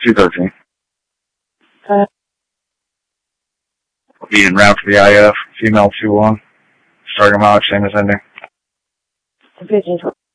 213. Okay. Will be en route for the IF, female 2-1. Starting mileage, same as ending. 1520.